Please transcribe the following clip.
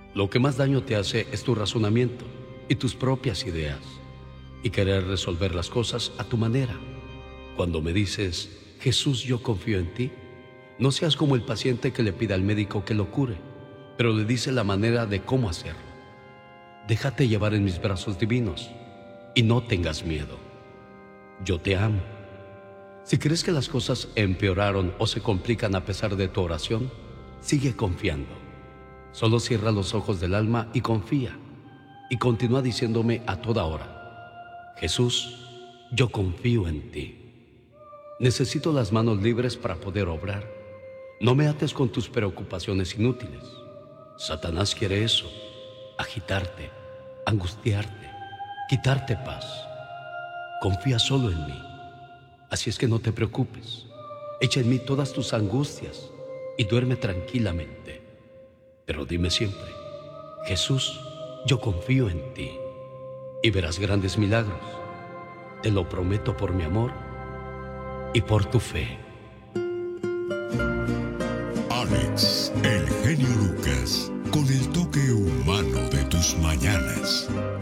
Lo que más daño te hace es tu razonamiento y tus propias ideas y querer resolver las cosas a tu manera. Cuando me dices, Jesús, yo confío en ti, no seas como el paciente que le pide al médico que lo cure, pero le dice la manera de cómo hacerlo. Déjate llevar en mis brazos divinos y no tengas miedo. Yo te amo. Si crees que las cosas empeoraron o se complican a pesar de tu oración, sigue confiando. Solo cierra los ojos del alma y confía. Y continúa diciéndome a toda hora, Jesús, yo confío en ti. Necesito las manos libres para poder obrar. No me ates con tus preocupaciones inútiles. Satanás quiere eso, agitarte, angustiarte, quitarte paz. Confía solo en mí. Así es que no te preocupes. Echa en mí todas tus angustias y duerme tranquilamente. Pero dime siempre, Jesús, yo confío en ti y verás grandes milagros. Te lo prometo por mi amor y por tu fe. Alex, el genio Lucas.